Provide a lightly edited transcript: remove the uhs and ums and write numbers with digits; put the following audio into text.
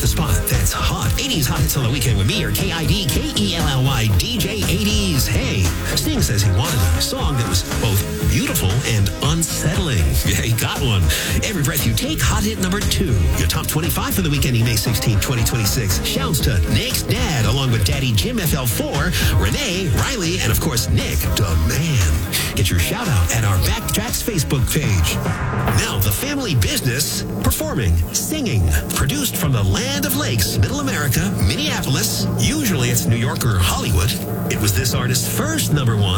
spot that's hot. 80s Hot Hits on the Weekend with me, or KIDKELLY, DJ 80s. Hey, Sting says he wanted a song that was both beautiful and unsettling. Yeah, he got one. Every Breath You Take, Hot Hit number 2. Your top 25 for the weekend, May 16, 2026. Shouts to Nick's dad, along with Daddy Jim FL4, Renee, Riley, and of course, Nick, the man. Get your shout out at our Backtracks Facebook page. Now, the family business, performing, singing, produced from the land of lakes, Middle America, Minneapolis. Usually it's New York or Hollywood. It was this artist's first #1